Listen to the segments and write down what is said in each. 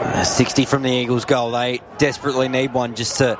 60 from the Eagles goal. They desperately need one just to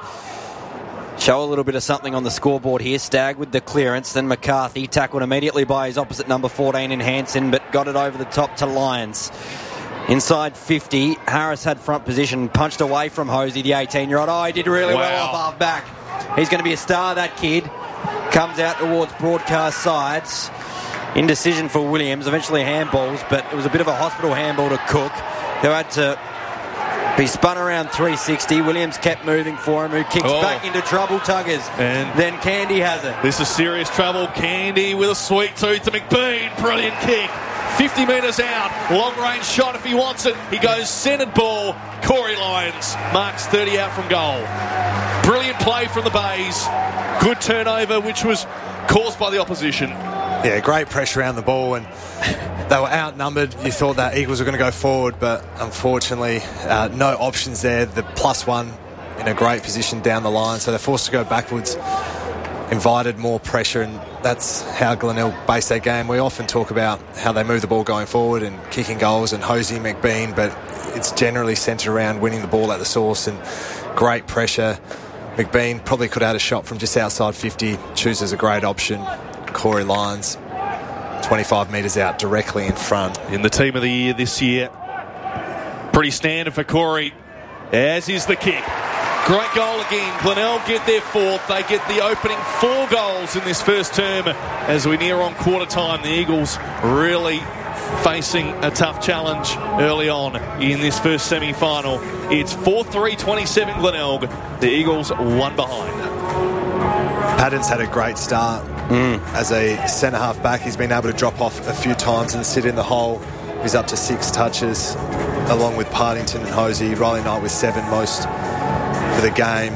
show a little bit of something on the scoreboard here. Stagg with the clearance, then McCarthy tackled immediately by his opposite number 14 in Hansen, but got it over the top to Lyons. Inside 50, Harris had front position, punched away from Hosey, the 18-year-old. Oh, he did really well off half back. He's going to be a star, that kid. Comes out towards broadcast sides. Indecision for Williams, eventually handballs, but it was a bit of a hospital handball to Cook, who had to be spun around 360. Williams kept moving for him, who kicks back into trouble, Tuggers. And then Candy has it. This is serious trouble. Candy with a sweet tooth to McBean. Brilliant kick. 50 metres out. Long range shot if he wants it. He goes centred ball. Corey Lyons marks 30 out from goal. Brilliant play from the Bays. Good turnover, which was caused by the opposition. Yeah, great pressure around the ball, and they were outnumbered. You thought that Eagles were going to go forward, but unfortunately, no options there. The +1 in a great position down the line, so they're forced to go backwards, invited more pressure, and that's how Glenelg base their game. We often talk about how they move the ball going forward and kicking goals and Hosey McBean, but it's generally centred around winning the ball at the source and great pressure. McBean probably could have had a shot from just outside 50, chooses a great option. Corey Lyons, 25 metres out, directly in front. In the team of the year this year. Pretty standard for Corey, as is the kick. Great goal again. Glenelg get their fourth. They get the opening 4 goals in this first term as we near on quarter time. The Eagles really facing a tough challenge early on in this first semi-final. It's 4-3-27 Glenelg. The Eagles 1 behind. Paddon's had a great start. As a centre-half back, he's been able to drop off a few times and sit in the hole. He's up to 6 touches, along with Partington and Hosey. Riley Knight with 7 most for the game.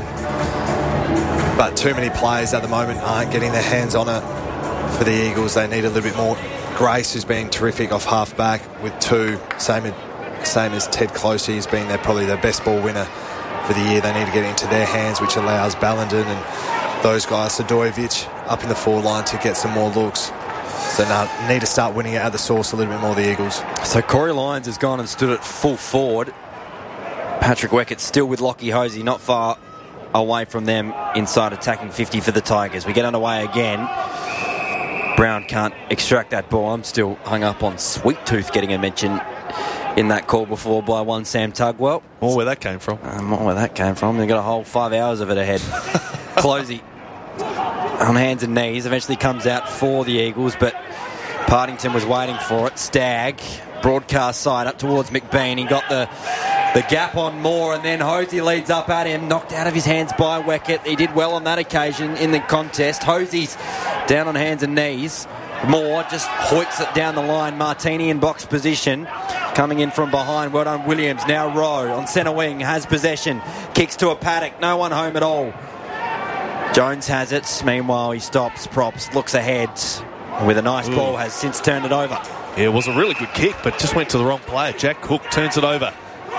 But too many players at the moment aren't getting their hands on it for the Eagles. They need a little bit more. Grace, who's been terrific off half-back with 2, same as Ted Closey. He's been probably their best ball winner for the year. They need to get into their hands, which allows Ballenden and those guys, Sadojevic, up in the forward line to get some more looks. So now need to start winning it at the source a little bit more, the Eagles. So Corey Lyons has gone and stood at full forward. Patrick Weckett still with Lockie Hosey, not far away from them inside attacking 50 for the Tigers. We get underway again. Brown can't extract that ball. I'm still hung up on Sweet Tooth getting a mention in that call before by one Sam Tugwell. More where that came from. They've got a whole 5 hours of it ahead. Closey on hands and knees, eventually comes out for the Eagles, but Partington was waiting for it. Stagg, broadcast side up towards McBean. He got the gap on Moore, and then Hosey leads up at him, knocked out of his hands by Weckett. He did well on that occasion in the contest. Hosey's down on hands and knees. Moore just hoiks it down the line. Martini in box position, coming in from behind. Well done, Williams. Now Rowe on centre wing, has possession, kicks to a Paddock. No one home at all. Jones has it. Meanwhile, he stops, props, looks ahead with a nice ball, has since turned it over. Yeah, it was a really good kick, but just went to the wrong player. Jack Cook turns it over.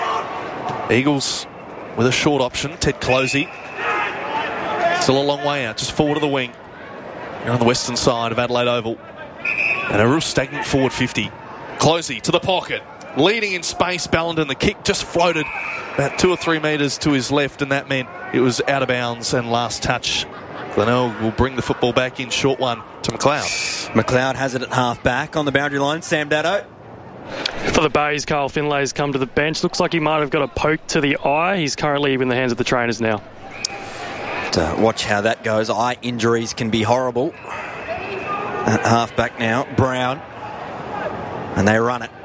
Eagles with a short option. Ted Closey. Still a long way out, just forward of the wing. You're on the western side of Adelaide Oval. And a real stagnant forward 50. Closey to the pocket. Leading in space, Ballenden. The kick just floated about 2 or 3 metres to his left, and that meant it was out of bounds and last touch. Glenelg will bring the football back in, short one to McLeod. McLeod has it at half back on the boundary line. Sam Dado. For the Bays, Carl Finlay's come to the bench. Looks like he might have got a poke to the eye. He's currently in the hands of the trainers now. To watch how that goes. Eye injuries can be horrible. At half back now, Brown. And they run it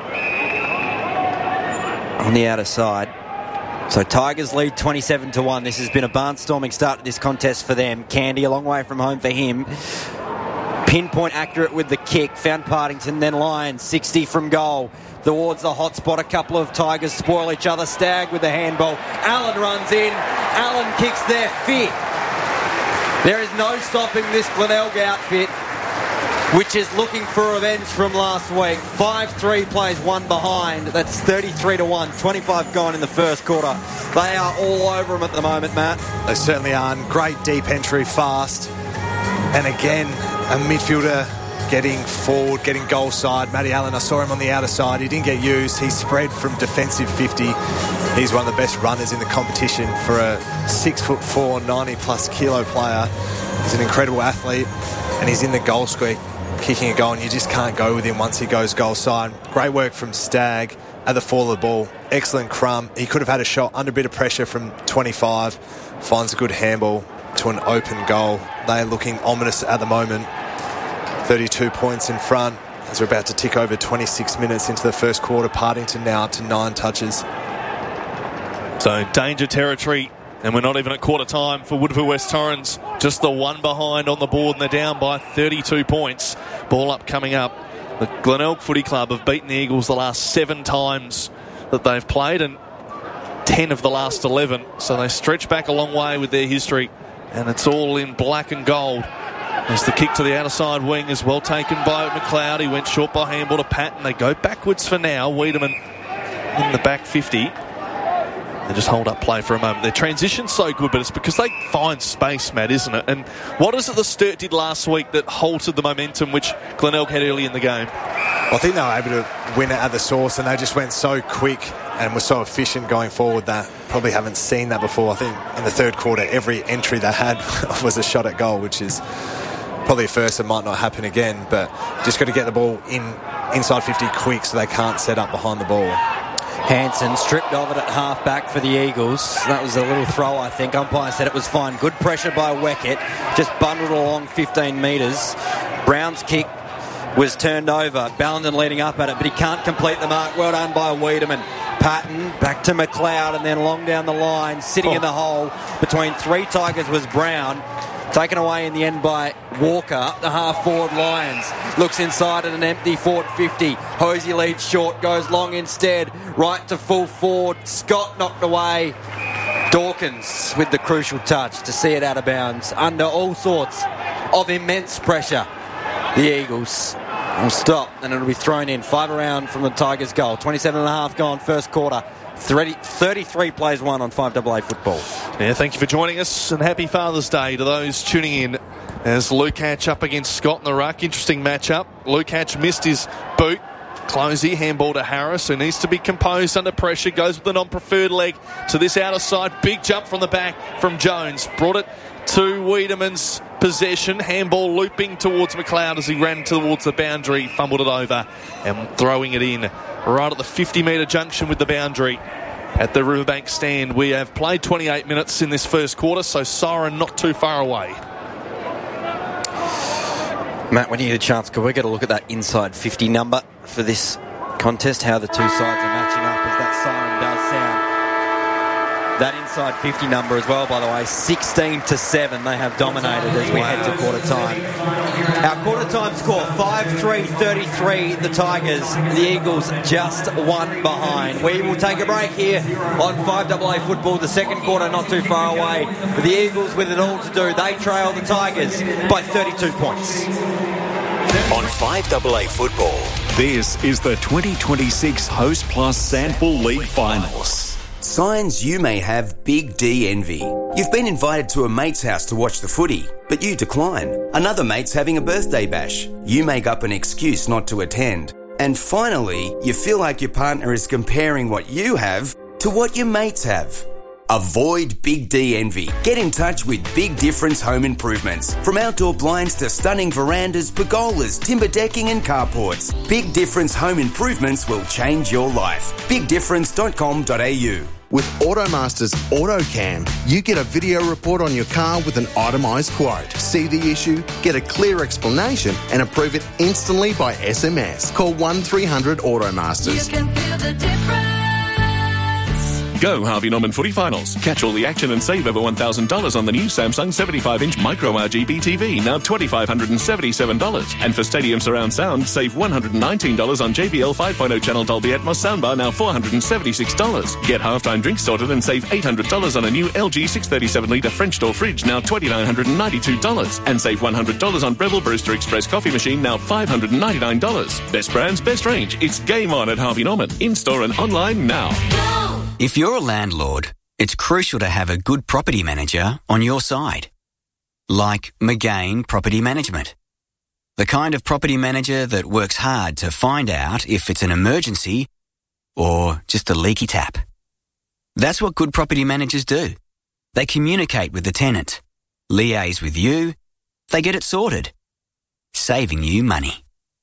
on the outer side. So Tigers lead 27-1. This has been a barnstorming start to this contest for them. Candy a long way from home for him. Pinpoint accurate with the kick. Found Partington, then Lyons. 60 from goal. Towards the hot spot. A couple of Tigers spoil each other. Stagg with the handball. Allen runs in. Allen kicks their fit. There is no stopping this Glenelg outfit, which is looking for revenge from last week. 5-3 plays 1 behind. That's 33-1. 25 gone in the first quarter. They are all over them at the moment, Matt. They certainly are. Great deep entry, fast. And again, a midfielder getting forward, getting goal side. Matty Allen, I saw him on the outer side. He didn't get used. He spread from defensive 50. He's one of the best runners in the competition for a 6'4", 90-plus kilo player. He's an incredible athlete, and he's in the goal square kicking a goal, and you just can't go with him once he goes goal side. Great work from Stagg at the fall of the ball. Excellent crumb. He could have had a shot under a bit of pressure from 25. Finds a good handball to an open goal. They're looking ominous at the moment. 32 points in front as we're about to tick over 26 minutes into the first quarter. Partington now up to 9 touches. So danger territory, and we're not even at quarter time for Woodville West Torrens. Just the one behind on the board, and they're down by 32 points. Ball up coming up. The Glenelg Footy Club have beaten the Eagles the last 7 times that they've played, and 10 of the last 11. So they stretch back a long way with their history, and it's all in black and gold. As the kick to the outer side wing is well taken by McLeod. He went short by handball to Patton. They go backwards for now. Wiedemann in the back 50. They just hold up play for a moment. Their transition's so good, but it's because they find space, Matt, isn't it? And what is it the Sturt did last week that halted the momentum which Glenelg had early in the game? I think they were able to win it at the source, and they just went so quick and were so efficient going forward that probably haven't seen that before. I think in the third quarter, every entry they had was a shot at goal, which is probably a first. It might not happen again, but just got to get the ball inside 50 quick so they can't set up behind the ball. Hansen stripped of it at half-back for the Eagles. That was a little throw, I think. Umpire said it was fine. Good pressure by Weckett. Just bundled along 15 metres. Brown's kick was turned over. Ballenden leading up at it, but he can't complete the mark. Well done by Wiedemann. Patton back to McLeod, and then long down the line, sitting in the hole between 3 Tigers was Brown. Taken away in the end by Walker up the half-forward Lions. Looks inside at an empty forward 50. Hosey leads short, goes long instead. Right to full forward. Scott knocked away. Dawkins with the crucial touch to see it out of bounds. Under all sorts of immense pressure, the Eagles will stop, and it'll be thrown in. 5 around from the Tigers' goal. 27.5 gone first quarter. 33 plays 1 on 5AA football. Yeah, thank you for joining us, and happy Father's Day to those tuning in as Lukac up against Scott in the ruck. Interesting matchup. Lukac missed his boot. Closey, handball to Harris, who needs to be composed under pressure. Goes with the non-preferred leg to this outer side. Big jump from the back from Jones. Brought it to Wiedemann's possession. Handball looping towards McLeod as he ran towards the boundary. Fumbled it over and throwing it in right at the 50-metre junction with the boundary at the Riverbank stand. We have played 28 minutes in this first quarter, so siren not too far away. Matt, when you get a chance, could we get a look at that inside 50 number for this contest, how the two sides are matching up as that siren does sound? That inside 50 number as well, by the way, 16-7. They have dominated as we head to quarter time. Our quarter time score, 5-3-33, the Tigers. The Eagles just 1 behind. We will take a break here on 5AA football. The second quarter not too far away. But the Eagles with it all to do. They trail the Tigers by 32 points. On 5AA football, this is the 2026 Host Plus Sandful League Finals. Signs you may have Big D envy. You've been invited to a mate's house to watch the footy, but you decline. Another mate's having a birthday bash. You make up an excuse not to attend. And finally, you feel like your partner is comparing what you have to what your mates have. Avoid Big D envy. Get in touch with Big Difference Home Improvements. From outdoor blinds to stunning verandas, pergolas, timber decking and carports, Big Difference Home Improvements will change your life. BigDifference.com.au. With AutoMaster's AutoCam, you get a video report on your car with an itemised quote. See the issue, get a clear explanation and approve it instantly by SMS. Call 1300 AutoMasters. You can feel the difference. Go Harvey Norman Footy Finals. Catch all the action and save over $1,000 on the new Samsung 75-inch Micro RGB TV, now $2,577. And for Stadium Surround Sound, save $119 on JBL 5.0 channel Dolby Atmos soundbar, now $476. Get halftime drinks sorted and save $800 on a new LG 637-litre French door fridge, now $2,992. And save $100 on Breville Brewster Express coffee machine, now $599. Best brands, best range. It's game on at Harvey Norman. In-store and online now. If you're a landlord, it's crucial to have a good property manager on your side. Like McGain Property Management. The kind of property manager that works hard to find out if it's an emergency or just a leaky tap. That's what good property managers do. They communicate with the tenant, liaise with you, they get it sorted, saving you money.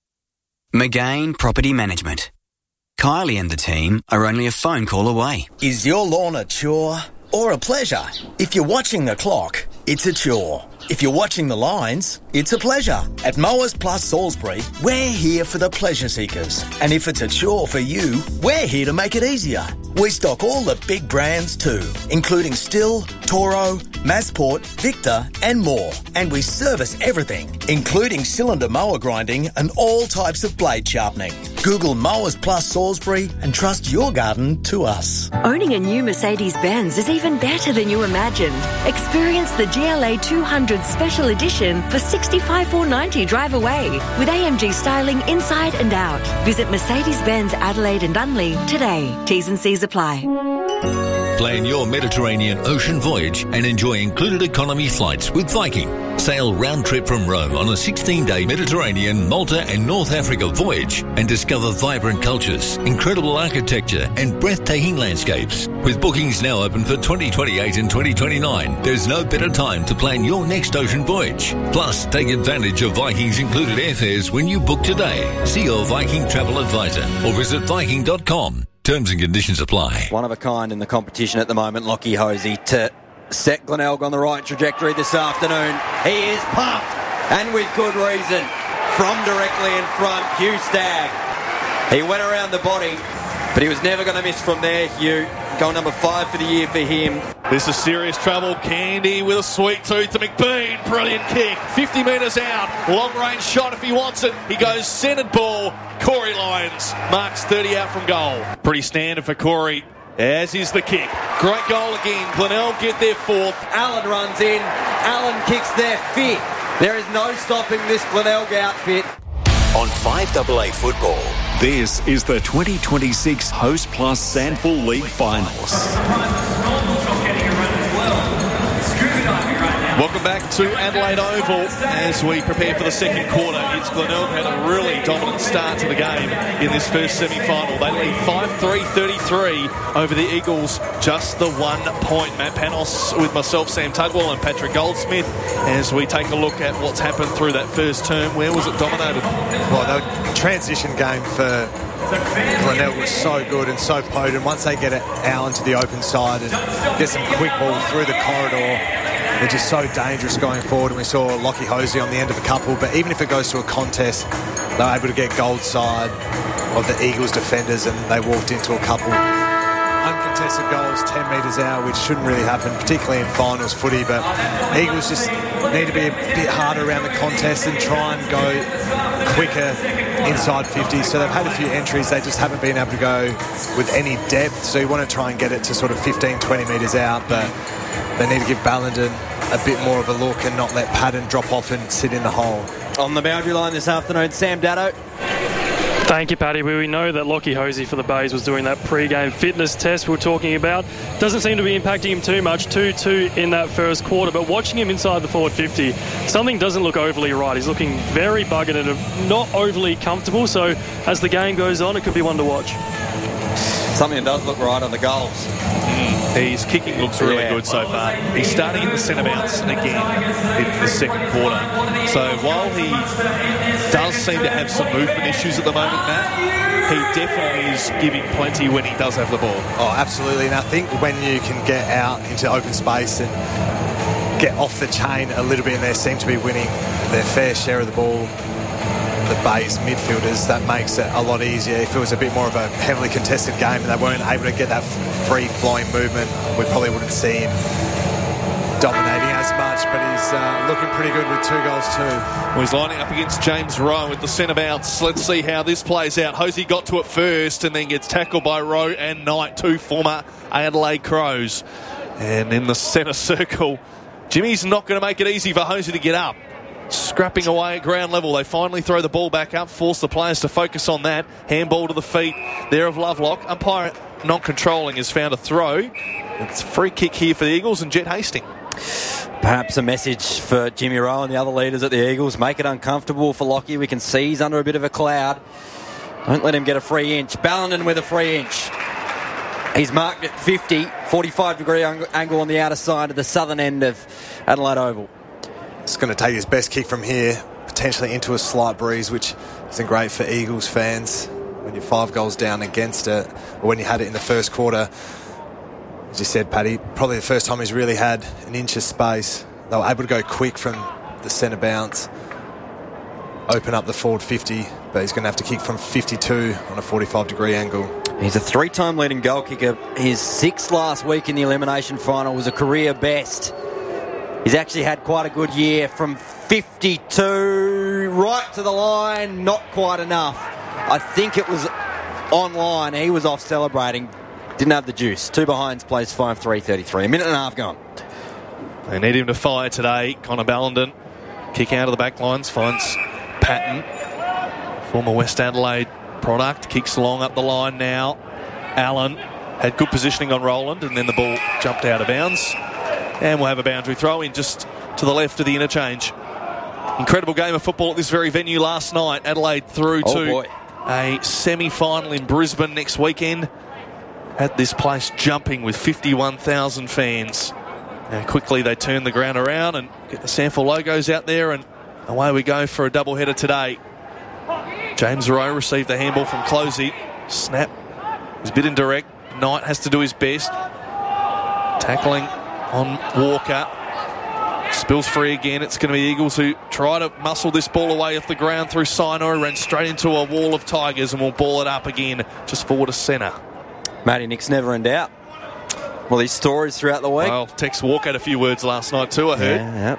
McGain Property Management. Kylie and the team are only a phone call away. Is your lawn a chore or a pleasure? If you're watching the clock, it's a chore. If you're watching the lines, it's a pleasure. At Mowers Plus Salisbury, we're here for the pleasure seekers. And if it's a chore for you, we're here to make it easier. We stock all the big brands too, including Stihl, Toro, Massport, Victor and more. And we service everything, including cylinder mower grinding and all types of blade sharpening. Google Mowers Plus Salisbury and trust your garden to us. Owning a new Mercedes-Benz is even better than you imagined. Experience the GLA 200 Special Edition for $65,490 drive away with AMG styling inside and out. Visit Mercedes-Benz Adelaide and Dunley today. T's and C's apply. Plan your Mediterranean ocean voyage and enjoy included economy flights with Viking. Sail round trip from Rome on a 16-day Mediterranean, Malta and North Africa voyage and discover vibrant cultures, incredible architecture and breathtaking landscapes. With bookings now open for 2028 and 2029, there's no better time to plan your next ocean voyage. Plus, take advantage of Viking's included airfares when you book today. See your Viking travel advisor or visit Viking.com. Terms and conditions apply. One of a kind in the competition at the moment, Lockie Hosey, to set Glenelg on the right trajectory this afternoon. He is pumped, and with good reason. From directly in front, Hugh Stagg. He went around the body, but he was never going to miss from there, Hugh. Goal number 5 for the year for him. This is serious trouble. Candy with a sweet tooth to McBean. Brilliant kick. 50 metres out. Long range shot if he wants it. He goes centred ball. Corey Lyons marks 30 out from goal. Pretty standard for Corey. As is the kick. Great goal again. Glenelg get their 4th. Allen runs in. Allen kicks their 5th. There is no stopping this Glenelg outfit. On 5AA Football, this is the 2026 Host Plus Sandful League Finals. Welcome back to Adelaide Oval as we prepare for the second quarter. It's Glenelg had a really dominant start to the game in this first semi-final. They lead 5-3-33 over the Eagles, just the 1 point. Matt Panos with myself, Sam Tugwell and Patrick Goldsmith as we take a look at what's happened through that first term. Where was it dominated? Well, the transition game for Glenelg was so good and so potent. Once they get it out into the open side and get some quick ball through the corridor, they're just so dangerous going forward. And we saw Lockie Hosey on the end of a couple, but even if it goes to a contest, they're able to get gold side of the Eagles defenders, and they walked into a couple uncontested goals 10 metres out, which shouldn't really happen, particularly in finals footy. But Eagles just need to be a bit harder around the contest and try and go quicker inside 50. So they've had a few entries, they just haven't been able to go with any depth. So you want to try and get it to sort of 15, 20 metres out, but they need to give Ballenden a bit more of a look and not let Padden drop off and sit in the hole. On the boundary line this afternoon, Sam Datto. Thank you, Paddy. We know that Lockie Hosey for the Bays was doing that pre-game fitness test we were talking about. Doesn't seem to be impacting him too much. 2-2 in that first quarter, but watching him inside the forward 50, something doesn't look overly right. He's looking very buggered and not overly comfortable, so as the game goes on, it could be one to watch. Something that does look right on the goals. His kicking looks really good so far. He's starting in the centre bounce again in the second quarter. So while he does seem to have some movement issues at the moment, Matt, he definitely is giving plenty when he does have the ball. Oh, absolutely. And I think when you can get out into open space and get off the chain a little bit, and they seem to be winning their fair share of the ball, the Bays midfielders, that makes it a lot easier. If it was a bit more of a heavily contested game and they weren't able to get that free-flowing movement, we probably wouldn't see him dominating as much, but he's looking pretty good with 2 goals too. Well, he's lining up against James Rowe with the centre bounce. Let's see how this plays out. Hosey got to it first and then gets tackled by Rowe and Knight, 2 former Adelaide Crows. And in the centre circle, Jimmy's not going to make it easy for Hosey to get up. Scrapping away at ground level. They finally throw the ball back up, force the players to focus on that. Handball to the feet there of Lovelock. Umpire not controlling has found a throw. It's a free kick here for the Eagles and Jet Hastings. Perhaps a message for Jimmy Rowe and the other leaders at the Eagles. Make it uncomfortable for Lockie. We can see he's under a bit of a cloud. Don't let him get a free inch. Ballenden with a free inch. He's marked at 50, 45-degree angle on the outer side of the southern end of Adelaide Oval. It's going to take his best kick from here, potentially into a slight breeze, which isn't great for Eagles fans when you're 5 goals down against it, or when you had it in the first quarter. As you said, Paddy, probably the first time he's really had an inch of space. They were able to go quick from the centre bounce, open up the forward 50, but he's going to have to kick from 52 on a 45-degree angle. He's a 3-time leading goal kicker. His 6th last week in the elimination final was a career best. He's actually had quite a good year from 52 right to the line, not quite enough. I think it was online. He was off celebrating. Didn't have the juice. 2 behinds, plays 5-3-33. A minute and a half gone. They need him to fire today. Connor Ballenden, kick out of the back lines, finds Patton, former West Adelaide product, kicks long up the line now. Allen had good positioning on Roland, and then the ball jumped out of bounds. And we'll have a boundary throw in just to the left of the interchange. Incredible game of football at this very venue last night. Adelaide through to a semi-final in Brisbane next weekend. Had this place jumping with 51,000 fans. And quickly they turn the ground around and get the SANFL logos out there, and away we go for a doubleheader today. James Rowe received the handball from Closey. Snap was a bit indirect. Knight has to do his best. Tackling on Walker. Spills free again. It's going to be Eagles who try to muscle this ball away off the ground through Sino. Ran straight into a wall of Tigers and will ball it up again just forward to centre. Matty Nick's never in doubt. Well, these stories throughout the week. Well, Tex Walker had a few words last night too, I heard. Yeah.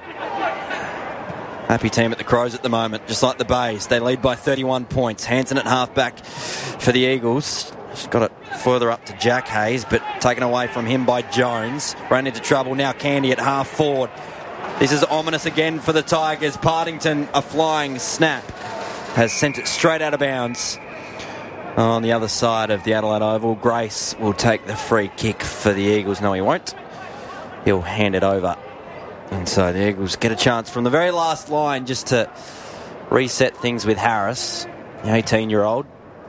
Happy team at the Crows at the moment, just like the Bays. They lead by 31 points. Hansen at half-back for the Eagles. She's got it further up to Jack Hayes, but taken away from him by Jones. Ran into trouble now. Candy at half-forward. This is ominous again for the Tigers. Partington, a flying snap, has sent it straight out of bounds. On the other side of the Adelaide Oval, Grace will take the free kick for the Eagles. No, he won't. He'll hand it over. And so the Eagles get a chance from the very last line just to reset things with Harris, the 18-year-old.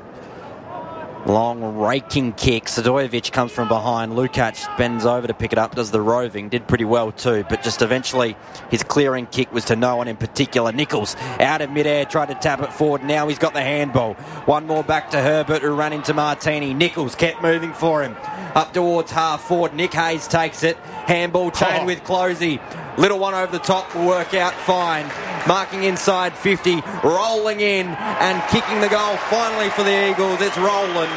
Long raking kick. Sadojevic comes from behind. Lukac bends over to pick it up, does the roving. Did pretty well too, but just eventually his clearing kick was to no one in particular. Nichols out of midair, tried to tap it forward. Now he's got the handball. One more back to Herbert, who ran into Martini. Nichols kept moving for him. Up towards half forward. Nick Hayes takes it. Handball chain with Closey. Little one over the top will work out fine. Marking inside 50, rolling in and kicking the goal finally for the Eagles. It's Rowland.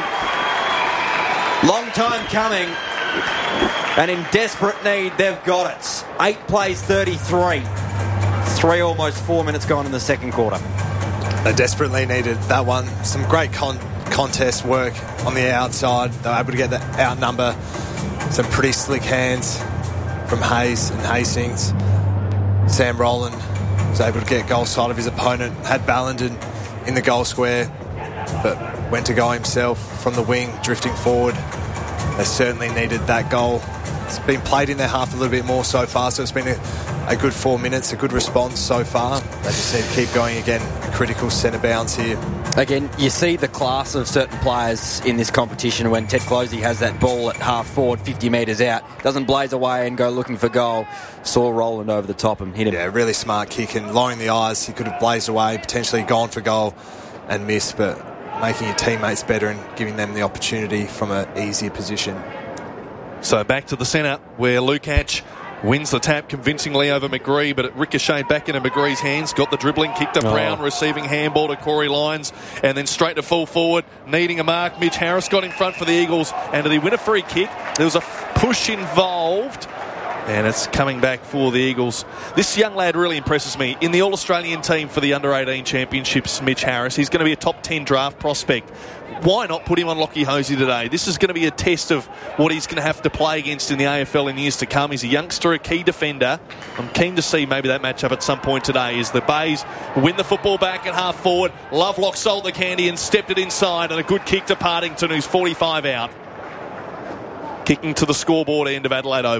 Long time coming, and in desperate need, they've got it. 8 plays 33. Almost 4 minutes gone in the second quarter. They desperately needed that one. Some great contest work on the outside. They were able to get the outnumber. Some pretty slick hands from Hayes and Hastings. Sam Rowland was able to get goal side of his opponent. Had Ballenden in the goal square, but went to go himself from the wing, drifting forward. They certainly needed that goal. It's been played in their half a little bit more so far, so it's been a good 4 minutes, a good response so far. They just need to keep going again. A critical centre bounce here. Again, you see the class of certain players in this competition when Ted Closey has that ball at half forward, 50 metres out, doesn't blaze away and go looking for goal. Saw Rowland over the top and hit him. Yeah, really smart kick, and lowering the eyes, he could have blazed away, potentially gone for goal and missed, but making your teammates better and giving them the opportunity from an easier position. So back to the centre where Lukac wins the tap convincingly over McGree, but it ricocheted back into McGree's hands. Got the dribbling, kicked to Brown, receiving handball to Corey Lyons, and then straight to full forward, needing a mark. Mitch Harris got in front for the Eagles, and did he win a free kick? There was a push involved, and it's coming back for the Eagles. This young lad really impresses me. In the All-Australian team for the Under-18 Championships, Mitch Harris, he's going to be a top 10 draft prospect. Why not put him on Lockie Hosey today? This is going to be a test of what he's going to have to play against in the AFL in years to come. He's a youngster, a key defender. I'm keen to see maybe that matchup at some point today as the Bays win the football back at half forward. Lovelock sold the candy and stepped it inside, and a good kick to Partington, who's 45 out. Kicking to the scoreboard end of Adelaide Oval.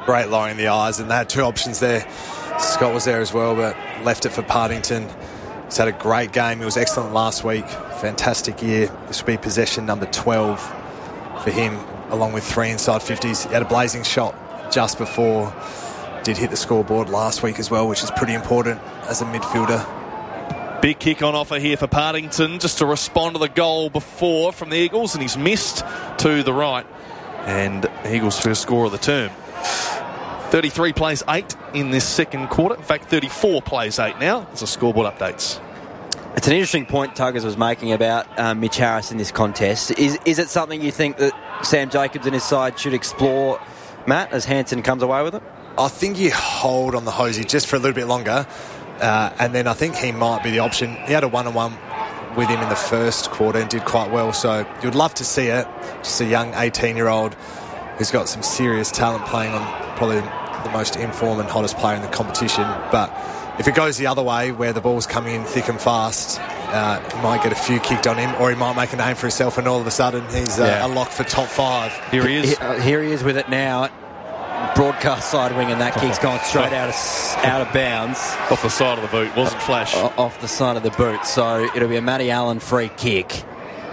Great lowering the eyes, and they had two options there. Scott was there as well, but left it for Partington. He's had a great game. He was excellent last week. Fantastic year. This will be possession number 12 for him, along with 3 inside 50s. He had a blazing shot just before. Did hit the scoreboard last week as well, which is pretty important as a midfielder. Big kick on offer here for Partington, just to respond to the goal before from the Eagles, and he's missed to the right. And Eagles' first score of the term. 33 plays 8 in this second quarter. In fact, 34 plays 8 now. There's a scoreboard updates. It's an interesting point Tuggers was making about Mitch Harris in this contest. Is it something you think that Sam Jacobs and his side should explore, Matt, as Hansen comes away with it? I think you hold on the Hosey just for a little bit longer, and then I think he might be the option. He had a one-on-one with him in the first quarter and did quite well, so you'd love to see it. Just a young 18-year-old who's got some serious talent, playing on probably the most informed and hottest player in the competition. But if it goes the other way, where the ball's coming in thick and fast, he might get a few kicked on him, or he might make a name for himself, and all of a sudden he's a lock for top 5. Here he is. Here he is with it now. Broadcast side wing, and that kick's gone straight out of bounds. Off the side of the boot, wasn't flash. Off the side of the boot, so it'll be a Matty Allen free kick.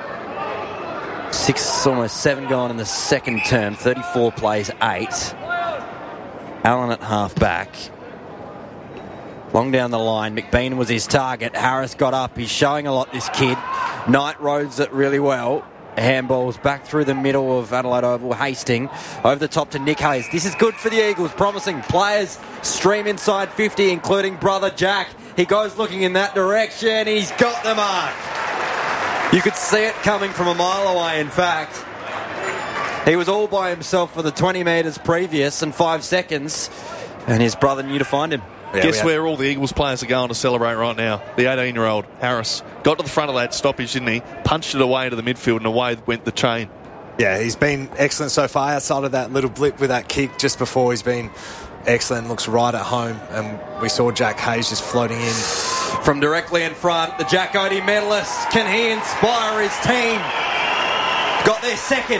6, almost 7 gone in the second term. 34 plays 8. Allen at half back. Long down the line, McBean was his target. Harris got up. He's showing a lot, this kid. Knight roads it really well. Handballs back through the middle of Adelaide Oval. Hastings over the top to Nick Hayes. This is good for the Eagles. Promising players stream inside 50, including brother Jack. He goes looking in that direction. He's got the mark. You could see it coming from a mile away, in fact. He was all by himself for the 20 metres previous and 5 seconds, and his brother knew to find him. Yeah, guess where all the Eagles players are going to celebrate right now? The 18-year-old Harris got to the front of that stoppage, didn't he? Punched it away to the midfield, and away went the chain. Yeah, he's been excellent so far. Outside of that little blip with that kick just before, he's been excellent. Looks right at home, and we saw Jack Hayes just floating in from directly in front. The Jack Odie medalist, can he inspire his team? Got their second.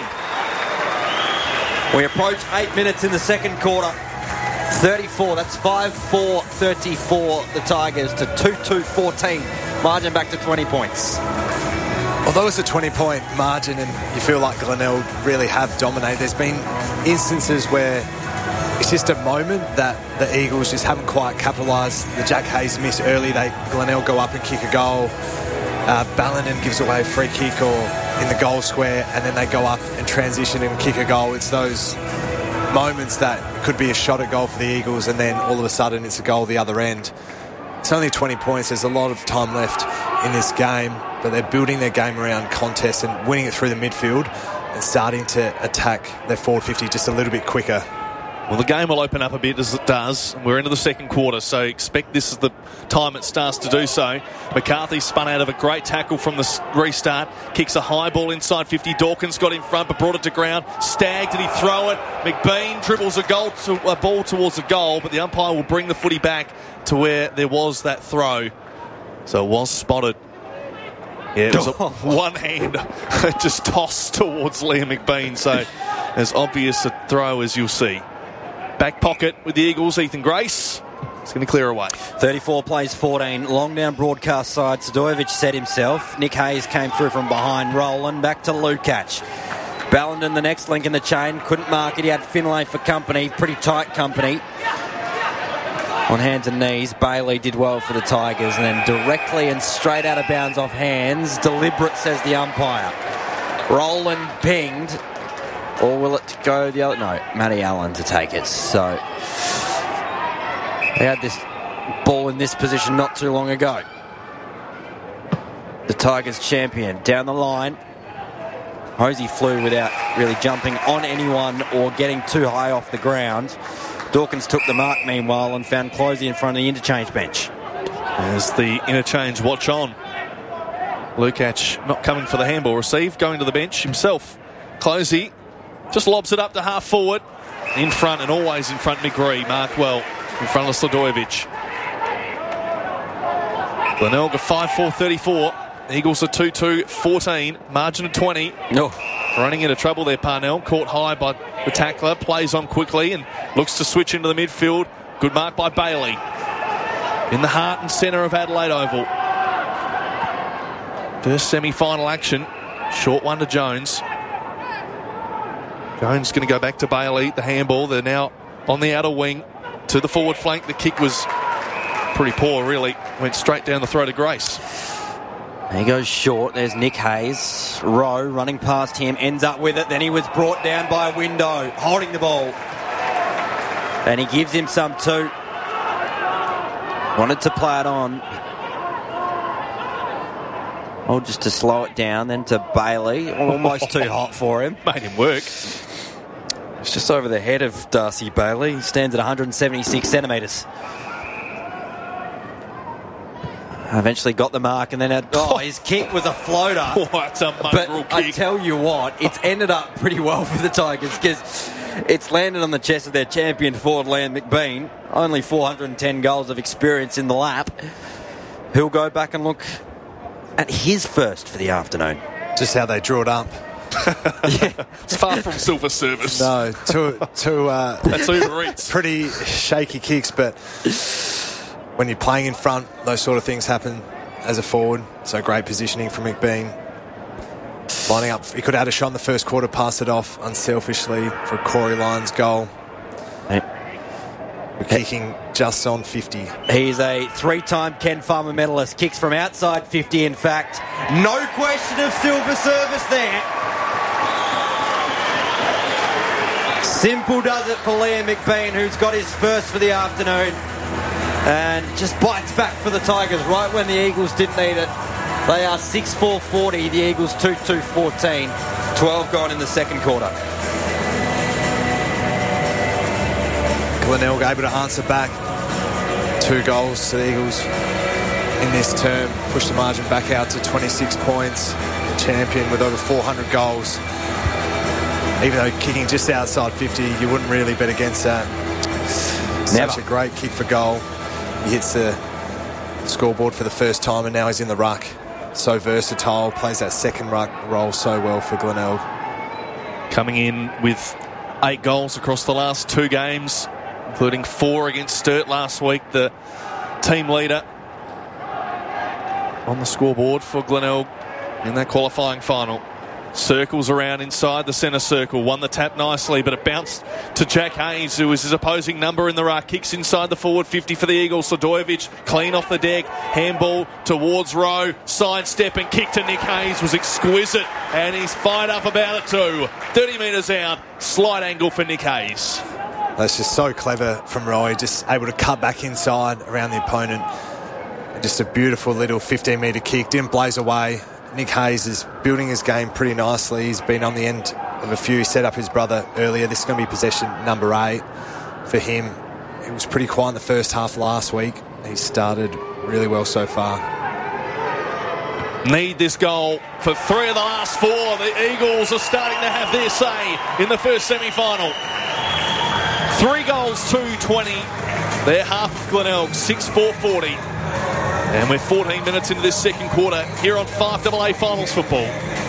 We approach 8 minutes in the second quarter. 34, that's 5-4-34, the Tigers, to 2-2-14. Margin back to 20 points. Although it's a 20-point margin and you feel like Glenelg really have dominated, there's been instances where it's just a moment that the Eagles just haven't quite capitalised. The Jack Hayes miss early, Glenelg go up and kick a goal. Ballinen gives away a free kick or in the goal square, and then they go up and transition and kick a goal. It's those moments that could be a shot at goal for the Eagles, and then all of a sudden it's a goal the other end. It's only 20 points. There's a lot of time left in this game, but they're building their game around contest and winning it through the midfield and starting to attack their forward 50 just a little bit quicker. Well, the game will open up a bit as it does. We're into the second quarter, so expect this is the time it starts to do so. McCarthy spun out of a great tackle from the restart. Kicks a high ball inside 50. Dawkins got in front but brought it to ground. Stagg, did he throw it? McBean dribbles a ball towards the goal, but the umpire will bring the footy back to where there was that throw. So it was spotted. Yeah, it was one hand just tossed towards Liam McBean, so as obvious a throw as you'll see. Back pocket with the Eagles, Ethan Grace. It's going to clear away. 34 plays 14. Long down broadcast side. Sadojevic set himself. Nick Hayes came through from behind. Roland back to Lukac. Ballenden, the next link in the chain. Couldn't mark it. He had Finlay for company. Pretty tight company. On hands and knees. Bailey did well for the Tigers. And then directly and straight out of bounds off hands. Deliberate, says the umpire. Roland pinged. Or will it go the other? No, Matty Allen to take it. So they had this ball in this position not too long ago. The Tigers champion down the line. Hosey flew without really jumping on anyone or getting too high off the ground. Dawkins took the mark meanwhile and found Closey in front of the interchange bench. As the interchange watch on. Lukac not coming for the handball receive, going to the bench himself. Closey just lobs it up to half forward. In front and always in front, McGree. Mark well in front of Sladojevic. Glenelg 5-4-34. Eagles are 2-2-14. Margin of 20. No. running into trouble there, Parnell. Caught high by the tackler. Plays on quickly and looks to switch into the midfield. Good mark by Bailey. In the heart and centre of Adelaide Oval. First semi-final action. Short one to Jones. Jones going to go back to Bailey. The handball. They're now on the outer wing to the forward flank. The kick was pretty poor, really. Went straight down the throat of Grace. He goes short. There's Nick Hayes. Rowe running past him. Ends up with it. Then he was brought down by a window. Holding the ball. And he gives him some too. Wanted to play it on. Oh, just to slow it down. Then to Bailey. Almost too hot for him. Made him work. It's just over the head of Darcy Bailey. He stands at 176 centimetres. Eventually got the mark, and then his kick was a floater. What a mongrel kick. I tell you what, it's ended up pretty well for the Tigers because it's landed on the chest of their champion forward, Liam McBean. Only 410 goals of experience in the lap. He'll go back and look at his first for the afternoon. Just how they drew it up. Yeah. It's far from silver service. No, that's Uber Eats. Pretty shaky kicks, but when you're playing in front, those sort of things happen as a forward. So great positioning from McBean. Lining up, he could have had a shot in the first quarter, pass it off unselfishly for Corey Lyons' goal. We're kicking just on 50. He's a three-time Ken Farmer medalist. Kicks from outside 50, in fact. No question of silver service there. Simple does it for Liam McBean, who's got his first for the afternoon. And just bites back for the Tigers right when the Eagles didn't need it. They are 6-4-40, the Eagles 2-2-14. 12 gone in the second quarter. Glenelg able to answer back. 2 goals to the Eagles in this term. Push the margin back out to 26 points. The champion with over 400 goals. Even though kicking just outside 50, you wouldn't really bet against that. Never. Such a great kick for goal. He hits the scoreboard for the first time, and now he's in the ruck. So versatile, plays that second ruck role so well for Glenelg. Coming in with 8 goals across the last 2 games, including 4 against Sturt last week. The team leader on the scoreboard for Glenelg in that qualifying final. Circles around inside the centre circle. Won the tap nicely, but it bounced to Jack Hayes, who is his opposing number in the ruck. Kicks inside the forward 50 for the Eagles. Sadojevic clean off the deck. Handball towards Rowe. Sidestep and kick to Nick Hayes was exquisite. And he's fired up about it too. 30 metres out. Slight angle for Nick Hayes. That's just so clever from Roy. Just able to cut back inside around the opponent. Just a beautiful little 15-metre kick. Didn't blaze away. Nick Hayes is building his game pretty nicely. He's been on the end of a few. He set up his brother earlier. This is going to be possession number 8 for him. He was pretty quiet in the first half last week. He started really well so far. Need this goal for 3 of the last 4. The Eagles are starting to have their say in the first semi-final. 3 goals, 2-20. They're half of Glenelg, 6-4-40. And we're 14 minutes into this second quarter here on 5AA Finals Football.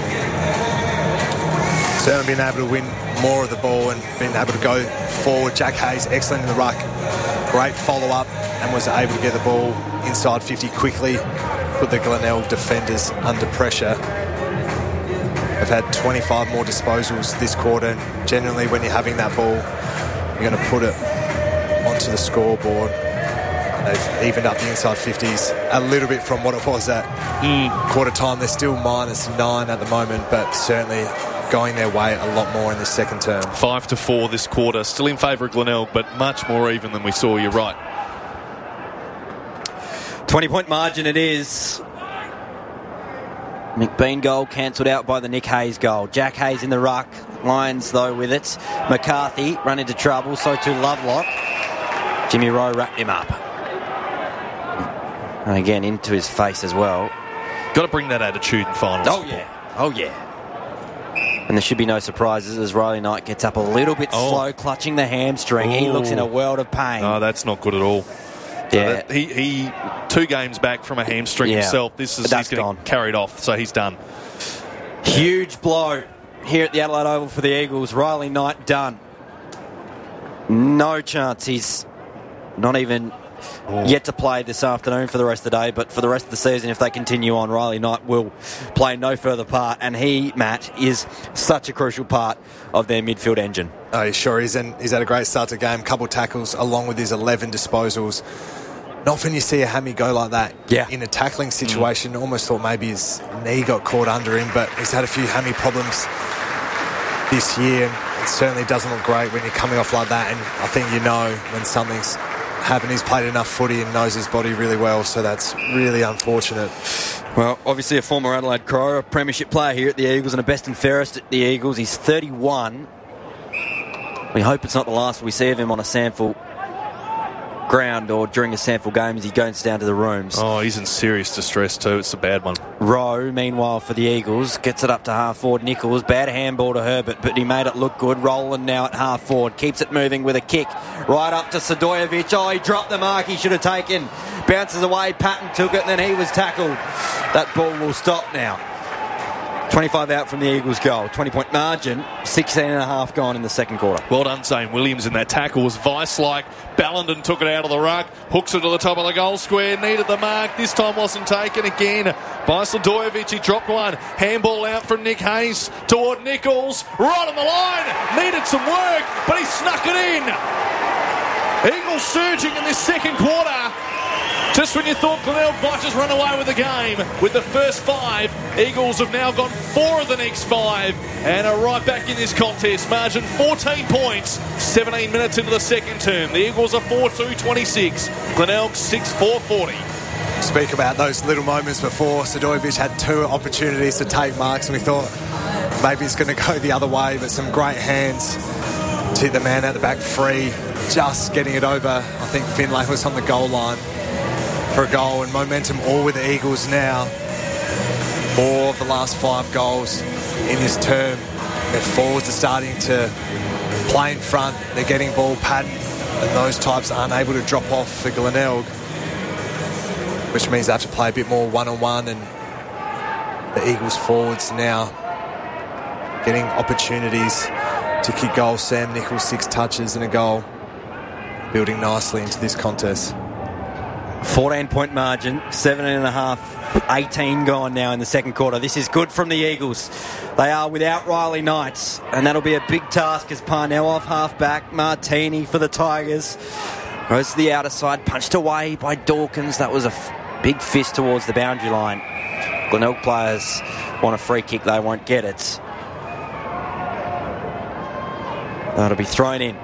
Certainly been able to win more of the ball and been able to go forward. Jack Hayes, excellent in the ruck. Great follow-up and was able to get the ball inside 50 quickly. Put the Glenelg defenders under pressure. They've had 25 more disposals this quarter. And generally, when you're having that ball, you're going to put it onto the scoreboard. They've evened up the inside 50s a little bit from what it was at quarter time. They're still -9 at the moment, but certainly going their way a lot more in this second term. 5-4 this quarter. Still in favour of Glenelg, but much more even than we saw. You're right. 20-point margin it is. McBean goal cancelled out by the Nick Hayes goal. Jack Hayes in the ruck. Lions, though, with it. McCarthy run into trouble, so too Lovelock. Jimmy Rowe wrapped him up. And again, into his face as well. Got to bring that attitude in finals. Oh, yeah. Oh, yeah. And there should be no surprises as Riley Knight gets up a little bit slow, clutching the hamstring. He looks in a world of pain. Oh, that's not good at all. Yeah. So he 2 games back from a hamstring himself. He's getting carried off, so he's done. Huge blow. here at the Adelaide Oval for the Eagles. Riley Knight done. No chance. He's not even yet to play this afternoon for the rest of the day, but for the rest of the season, if they continue on, Riley Knight will play no further part, and he, Matt, is such a crucial part of their midfield engine. Oh, he sure is, and he's had a great start to the game. Couple tackles along with his 11 disposals. Not often you see a hammy go like that in a tackling situation. Almost thought maybe his knee got caught under him, but he's had a few hammy problems this year. It certainly doesn't look great when you're coming off like that, and I think you know when something's happened. He's played enough footy and knows his body really well, so that's really unfortunate. Well, obviously a former Adelaide Crow, a premiership player here at the Eagles and a best and fairest at the Eagles. He's 31. We hope it's not the last we see of him on a SANFL ground or during a SANFL game as he goes down to the rooms. Oh, he's in serious distress too. It's a bad one. Rowe, meanwhile, for the Eagles, gets it up to half forward. Nichols, bad handball to Herbert, but he made it look good. Roland now at half forward, keeps it moving with a kick right up to Sadojevic. Oh, he dropped the mark he should have taken. Bounces away, Patton took it, and then he was tackled. That ball will stop now. 25 out from the Eagles' goal. 20-point margin. 16.5 gone in the second quarter. Well done, Zane Williams, in that tackle. Was vice-like. Ballenden took it out of the ruck. Hooks it to the top of the goal square. Needed the mark. This time wasn't taken again by Sadojevic. He dropped one. Handball out from Nick Hayes toward Nichols. Right on the line. Needed some work, but he snuck it in. Eagles surging in this second quarter. Just when you thought Glenelg might just run away with the game with the first 5, Eagles have now got 4 of the next 5 and are right back in this contest. Margin 14 points, 17 minutes into the second term. The Eagles are 4-2-26, Glenelg 6-4-40. Speak about those little moments before. Sadojevic had 2 opportunities to take marks, and we thought maybe it's going to go the other way, but some great hands to the man at the back free, just getting it over. I think Finlay was on the goal line for a goal, and momentum all with the Eagles now. 4 of the last 5 goals in this term. Their forwards are starting to play in front. They're getting ball pattern, and those types aren't able to drop off for Glenelg, which means they have to play a bit more one-on-one, and the Eagles forwards now getting opportunities to kick goals. Sam Nichols, 6 touches and a goal, building nicely into this contest. 14-point margin, 7.5, 18 gone now in the second quarter. This is good from the Eagles. They are without Riley Knight, and that'll be a big task as Parnell off half-back. Martini for the Tigers. Goes to the outer side, punched away by Dawkins. That was a big fist towards the boundary line. Glenelg players want a free kick. They won't get it. That'll be thrown in.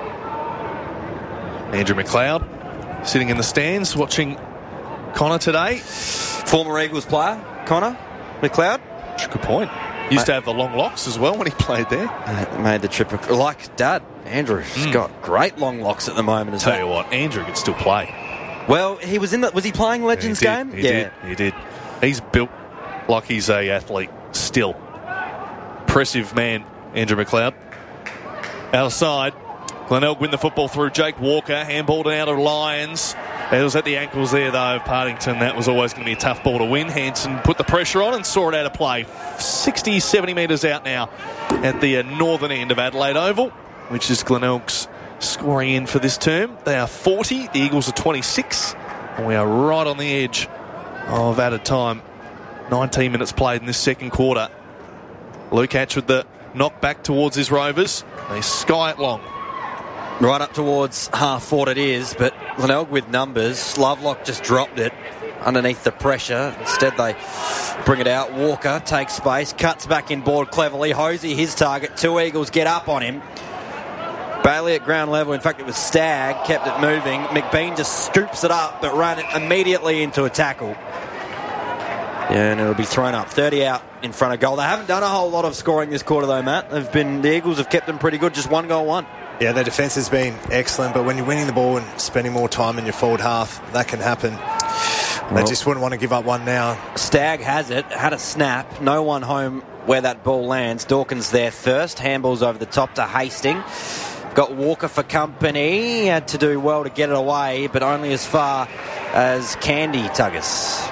Andrew McLeod sitting in the stands watching Connor today. Former Eagles player, Connor McLeod. Good point. Used to have the long locks as well when he played there. Made the trip. Like Dad, Andrew's got great long locks at the moment as well. Tell you what, Andrew could still play. Well, he was in the... Was he playing Legends game? He did. He's built like he's a athlete still. Impressive man, Andrew McLeod. Outside, Glenelg win the football through Jake Walker. Handballed out of Lyons. It was at the ankles there, though, of Partington. That was always going to be a tough ball to win. Hanson put the pressure on and saw it out of play. 60, 70 metres out now at the northern end of Adelaide Oval, which is Glenelg's scoring in for this term. They are 40. The Eagles are 26. And we are right on the edge of added time. 19 minutes played in this second quarter. Luke Hatch with the knock back towards his Rovers. They sky it long. Right up towards half forward it is, but Glenelg with numbers. Lovelock just dropped it underneath the pressure. Instead they bring it out. Walker takes space, cuts back in board cleverly. Hosey his target. 2 Eagles get up on him. Bailey at ground level. In fact, it was Stagg, kept it moving. McBean just scoops it up, but ran it immediately into a tackle. Yeah, and it'll be thrown up. 30 out in front of goal. They haven't done a whole lot of scoring this quarter, though, Matt. The Eagles have kept them pretty good. Just 1 goal, 1. Yeah, their defence has been excellent, but when you're winning the ball and spending more time in your forward half, that can happen. They just wouldn't want to give up one now. Stagg has it, had a snap. No one home where that ball lands. Dawkins there first. Handballs over the top to Hastings. Got Walker for company. He had to do well to get it away, but only as far as Candy Tuggis.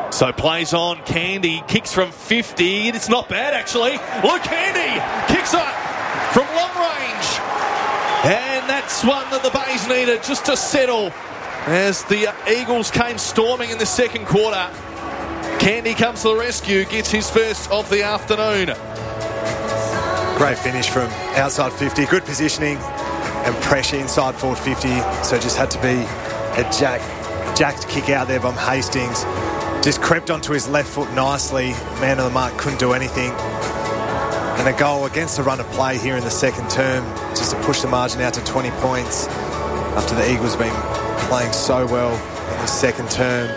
So plays on. Candy kicks from 50. It's not bad, actually. Luke Candy kicks up from long range. And that's one that the Bays needed just to settle as the Eagles came storming in the second quarter. Candy comes to the rescue, gets his first of the afternoon. Great finish from outside 50. Good positioning and pressure inside forward 50. So just had to be a jacked kick out there by Hastings. Just crept onto his left foot nicely. Man on the mark couldn't do anything. And a goal against the run of play here in the second term, just to push the margin out to 20 points after the Eagles have been playing so well in the second term.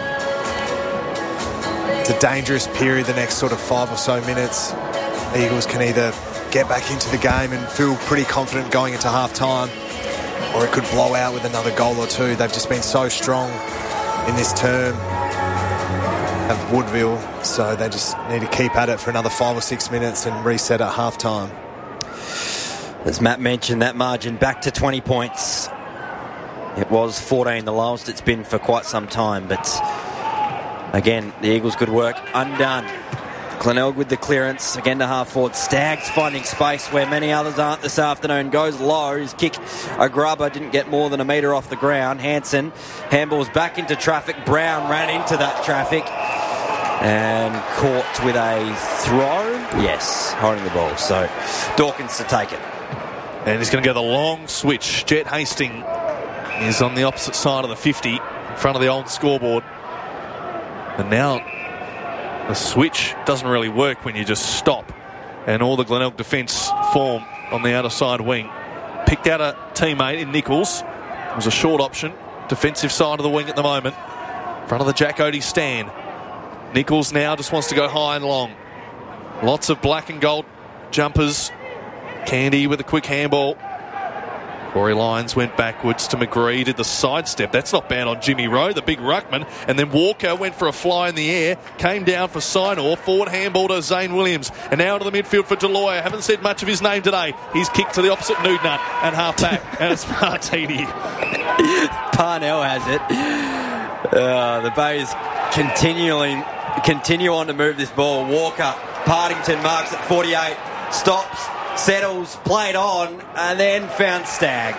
It's a dangerous period, the next sort of 5 or so minutes. The Eagles can either get back into the game and feel pretty confident going into half-time, or it could blow out with another goal or two. They've just been so strong in this term of Woodville, so they just need to keep at it for another 5 or 6 minutes and reset at half-time. As Matt mentioned, that margin back to 20 points. It was 14, the lowest it's been for quite some time, but again, the Eagles' good work undone. Glenelg with the clearance, again to half forward. Staggs finding space where many others aren't this afternoon. Goes low, his kick, a grubber, didn't get more than a metre off the ground. Hansen handballs back into traffic. Brown ran into that traffic and caught with a throw. Yes, holding the ball. So Dawkins to take it. And he's going to go the long switch. Jet Hastings is on the opposite side of the 50, in front of the old scoreboard. And now the switch doesn't really work when you just stop. And all the Glenelg defence form on the outer side wing. Picked out a teammate in Nichols. It was a short option. Defensive side of the wing at the moment. In front of the Jack Oatey stand. Nichols now just wants to go high and long. Lots of black and gold jumpers. Candy with a quick handball. Corey Lyons went backwards to McGree, did the sidestep. That's not bad on Jimmy Rowe, the big ruckman. And then Walker went for a fly in the air, came down for Sinor, forward handball to Zane Williams. And now to the midfield for Deloya. Haven't said much of his name today. He's kicked to the opposite Nudnut and half back. And it's Martini. Parnell has it. The Bays continue on to move this ball. Walker, Partington marks at 48, stops, settles, played on, and then found Stagg.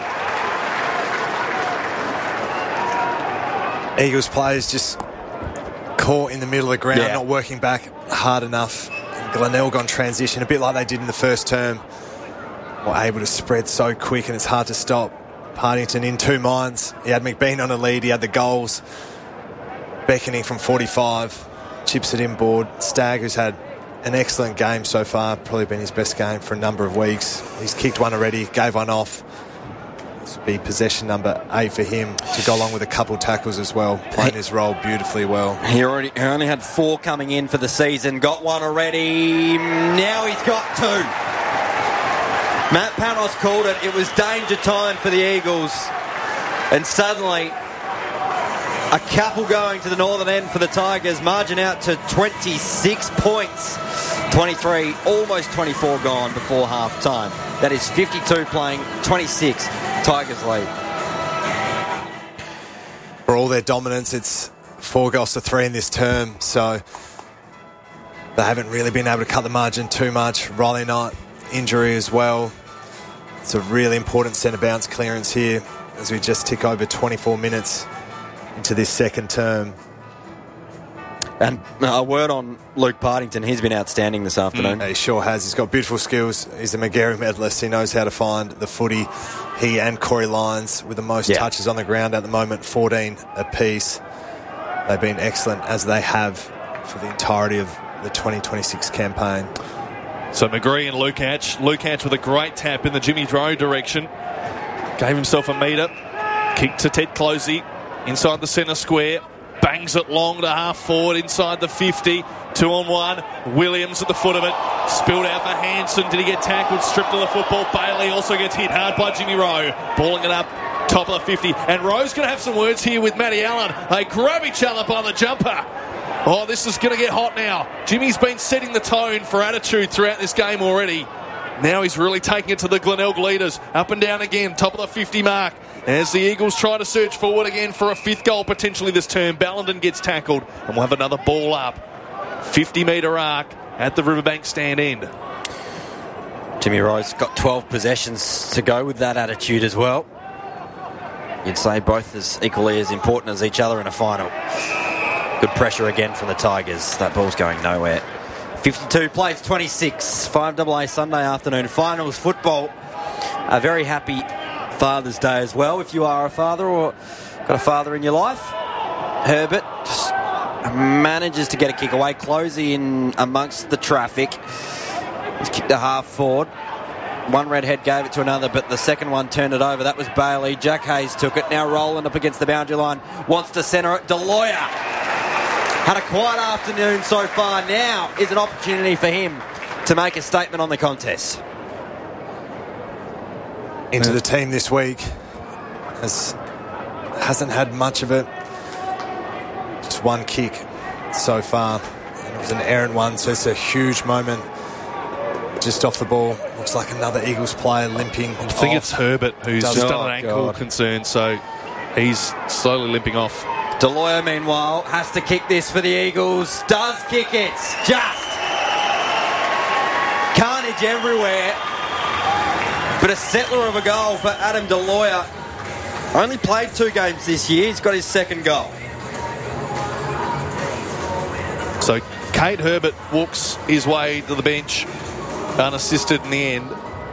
Eagles players just caught in the middle of the ground, not working back hard enough. Glenelg on transition, a bit like they did in the first term, were able to spread so quick, and it's hard to stop. Partington in two minds. He had McBean on a lead, he had the goals. Beckoning from 45, chips it inboard. Stagg, who's had an excellent game so far, probably been his best game for a number of weeks. He's kicked one already, gave one off. This would be possession number 8 for him to go along with a couple of tackles as well, playing his role beautifully well. He only had 4 coming in for the season, got one already, now he's got 2. Matt Panos called it. It was danger time for the Eagles, and suddenly a couple going to the northern end for the Tigers. Margin out to 26 points. 23, almost 24 gone before half-time. That is 52 playing, 26. Tigers lead. For all their dominance, it's 4 goals to 3 in this term, so they haven't really been able to cut the margin too much. Riley Knight, injury as well. It's a really important centre bounce clearance here as we just tick over 24 minutes into this second term. And a word on Luke Partington. He's been outstanding this afternoon. He sure has. He's got beautiful skills. He's a McGarry medalist. He knows how to find the footy. He and Corey Lyons with the most touches on the ground at the moment, 14 apiece. They've been excellent, as they have for the entirety of the 2026 campaign. So McGree and Lukac. Lukac with a great tap in the Jimmy Rowe direction. Gave himself a metre. Kick to Ted Closey inside the centre square. Bangs it long to half forward inside the 50. 2-on-1. Williams at the foot of it. Spilled out for Hansen. Did he get tackled? Stripped of the football. Bailey also gets hit hard by Jimmy Rowe. Balling it up top of the 50. And Rowe's going to have some words here with Matty Allen. They grab each other by the jumper. Oh, this is going to get hot now. Jimmy's been setting the tone for attitude throughout this game already. Now he's really taking it to the Glenelg leaders. Up and down again. Top of the 50 mark. as the Eagles try to search forward again for a 5th goal potentially this term. Ballenden gets tackled, and we'll have another ball up. 50-metre arc at the Riverbank stand end. Jimmy Rowe's got 12 possessions to go with that attitude as well. You'd say both as equally as important as each other in a final. Good pressure again from the Tigers. That ball's going nowhere. 52 plays 26. 5AA Sunday afternoon finals football. A very happy Father's Day as well if you are a father or got a father in your life. Herbert just manages to get a kick away. Closey in amongst the traffic. He's kicked a half forward. One redhead gave it to another, but the second one turned it over. That was Bailey. Jack Hayes took it. Now Roland up against the boundary line. Wants to centre it. Deloya had a quiet afternoon so far. Now is an opportunity for him to make a statement on the contest. Into the team this week. Hasn't had much of it. Just one kick so far. And it was an errant one, so it's a huge moment. Just off the ball. Looks like another Eagles player limping. I think it's Herbert who's just done an ankle concern, so he's slowly limping off. Deloya, meanwhile, has to kick this for the Eagles. Does kick it. Just carnage everywhere. But a settler of a goal for Adam Deloya. Only played 2 games this year. He's got his 2nd goal. So Kate Herbert walks his way to the bench, unassisted in the end.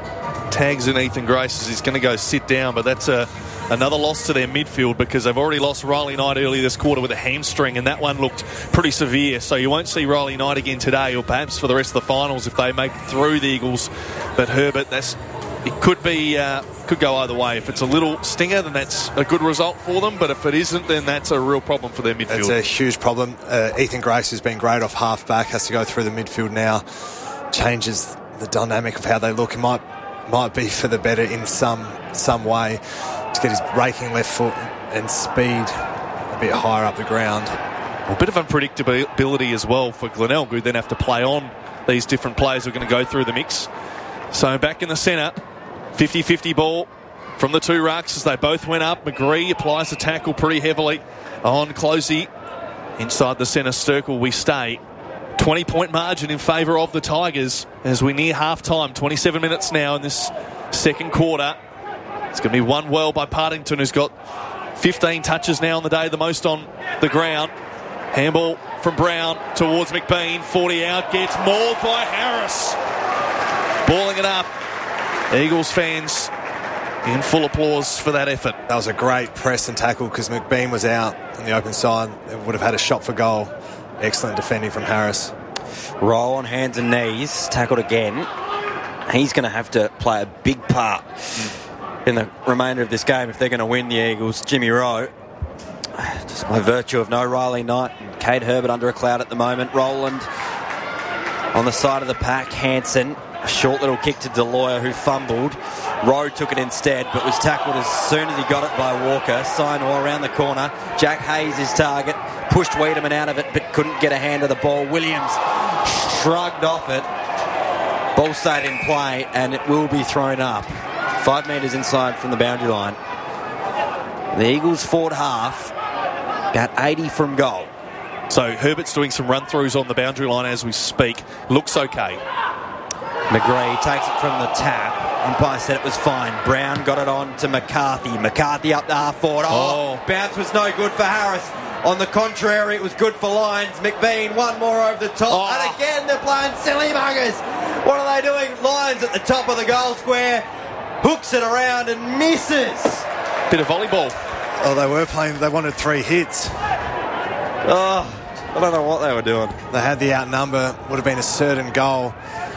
Tags in Ethan Grace as he's going to go sit down, but that's another loss to their midfield because they've already lost Riley Knight early this quarter with a hamstring, and that one looked pretty severe. So you won't see Riley Knight again today, or perhaps for the rest of the finals if they make it through the Eagles. But Herbert, it could go either way. If it's a little stinger, then that's a good result for them. But if it isn't, then that's a real problem for their midfield. It's a huge problem. Ethan Grace has been great off half-back, has to go through the midfield now. Changes the dynamic of how they look. It might be for the better in some way to get his breaking left foot and speed a bit higher up the ground. A bit of unpredictability as well for Glenelg, who then have to play on these different players who are going to go through the mix. So back in the centre, 50-50 ball from the 2 rucks as they both went up. McGree applies the tackle pretty heavily on Closey. Inside the centre circle we stay. 20-point margin in favour of the Tigers as we near half-time. 27 minutes now in this 2nd quarter. It's going to be won well by Partington, who's got 15 touches now on the day, the most on the ground. Handball from Brown towards McBean. 40 out, gets mauled by Harris. Balling it up. Eagles fans in full applause for that effort. That was a great press and tackle because McBean was out on the open side. It would have had a shot for goal. Excellent defending from Harris. Roll on hands and knees, tackled again. He's going to have to play a big part in the remainder of this game if they're going to win the Eagles. Jimmy Rowe, just by virtue of no Riley Knight and Kate Herbert under a cloud at the moment. Roland on the side of the pack. Hansen, a short little kick to Deloya, who fumbled. Rowe took it instead, but was tackled as soon as he got it by Walker. Sinor around the corner. Jack Hayes his target. Pushed Wiedemann out of it, but couldn't get a hand of the ball. Williams shrugged off it. Ball stayed in play, and it will be thrown up. 5 metres inside from the boundary line. The Eagles forward half, about 80 from goal. So Herbert's doing some run-throughs on the boundary line as we speak. Looks okay. McGree takes it from the tap. Umpire said it was fine. Brown got it on to McCarthy. McCarthy up the half forward. Bounce was no good for Harris. On the contrary, it was good for Lyons. McBean, one more over the top. And again, they're playing silly buggers. What are they doing? Lyons at the top of the goal square. Hooks it around and misses. Bit of volleyball. Oh, they were playing. They wanted 3 hits. I don't know what they were doing. They had the outnumber. Would have been a certain goal.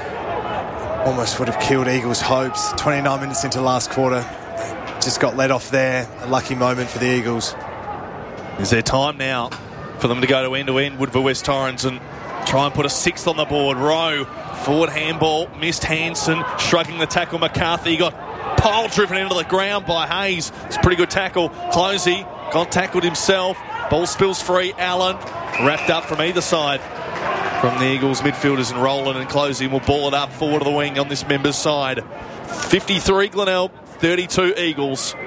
Almost would have killed Eagles' hopes. 29 minutes into the last quarter. Just got let off there. A lucky moment for the Eagles. Is there time now for them to go to end-to-end Woodville West Torrens and try and put a 6th on the board? Rowe, forward handball, missed Hansen, shrugging the tackle. McCarthy got pole driven into the ground by Hayes. It's a pretty good tackle. Closey got tackled himself. Ball spills free. Allen wrapped up from either side from the Eagles midfielders, and Roland and Closey will ball it up forward of the wing on this member's side. 53 Glenelg, 32 Eagles.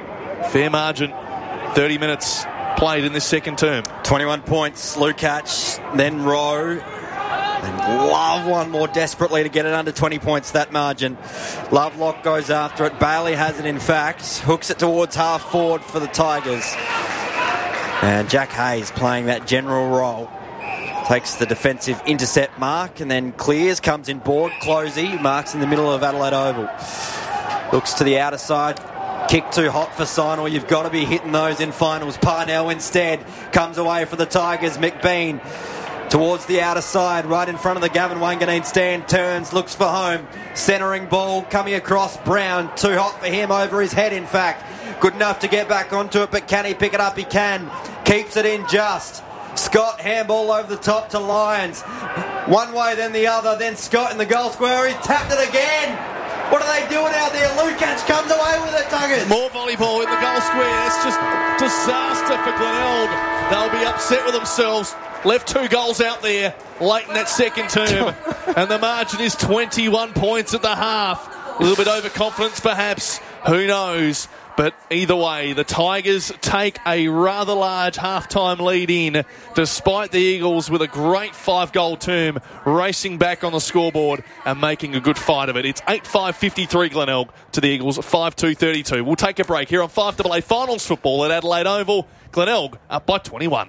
Fair margin. 30 minutes played in this second term. 21 points. Lukacs, then Rowe. And Love one more desperately to get it under 20 points, that margin. Lovelock goes after it. Bailey has it, in fact. Hooks it towards half forward for the Tigers. And Jack Hayes playing that general role. Takes the defensive intercept mark and then clears, comes in board. Closey marks in the middle of Adelaide Oval. Looks to the outer side. Kick too hot for Sinor. You've got to be hitting those in finals. Parnell instead comes away for the Tigers. McBean towards the outer side, right in front of the Gavin Wanganeen stand. Turns, looks for home. Centering ball coming across. Brown, too hot for him, over his head in fact. Good enough to get back onto it, but can he pick it up? He can. Keeps it in just. Scott, handball over the top to Lyons. One way, then the other. Then Scott in the goal square. He's tapped it again. What are they doing out there? Lukacs comes away with it, Tuggers. More volleyball in the goal square. It's just disaster for Glenelg. They'll be upset with themselves. Left 2 goals out there late in that second term. And the margin is 21 points at the half. A little bit overconfidence perhaps. Who knows? But either way, the Tigers take a rather large half-time lead in, despite the Eagles with a great 5-goal term racing back on the scoreboard and making a good fight of it. It's 8-5-53 Glenelg to the Eagles, 5-2-32. We'll take a break here on 5AA Finals football at Adelaide Oval. Glenelg up by 21.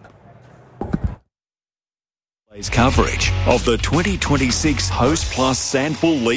Coverage of the 2026 Host Plus Sandful League